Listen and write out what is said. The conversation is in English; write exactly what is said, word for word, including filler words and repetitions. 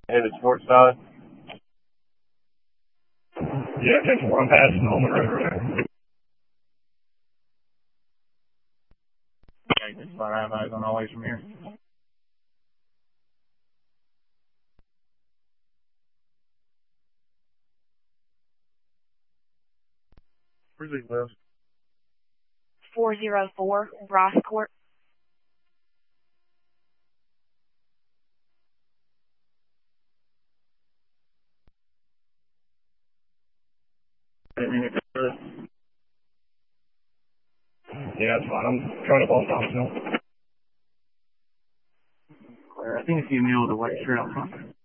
And it's north side. Yeah, that's where I'm passing on the road. Okay, just about right eyes on all ways from here. Where's he live? four oh four Ross Court. Yeah, that's fine. I'm trying to ball Thompson. I think if you knew the white shirt out front.